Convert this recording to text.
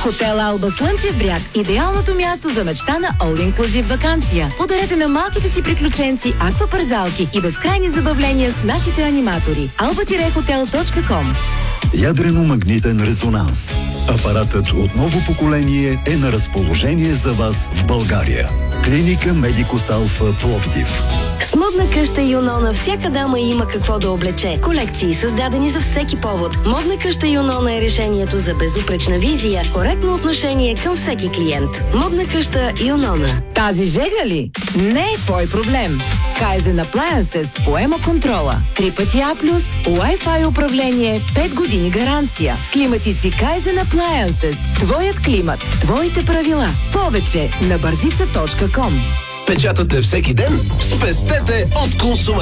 Хотел Алба Слънчев бряг. Идеалното място за мечтана all-inclusive ваканция. Подарете на малките си приключенци аквапарзалки и безкрайни забавления с нашите аниматори. alba-hotel.com. Ядрено-магнитен резонанс. Апаратът от ново поколение е на разположение за вас в България. Клиника Медикус Алфа Пловдив. С модна къща Юнона всяка дама има какво да облече. Колекции създадени за всеки повод. Модна къща Юнона е решението за безупречна визия, коректно отношение към всеки клиент. Модна къща Юнона. Тази жега ли? Не е твой проблем. Kaizen Appliances поема контрола. 3 пъти А+, Wi-Fi управление, 5 години гаранция. Климатици Kaizen Appliances. Твоят климат, твоите правила. Повече на бързица.com. Печатате всеки ден? Спестете от Консум.